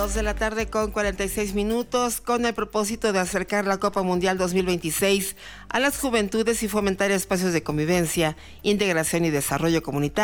2:46 con el propósito de acercar la Copa Mundial 2026 a las juventudes y fomentar espacios de convivencia, integración y desarrollo comunitario.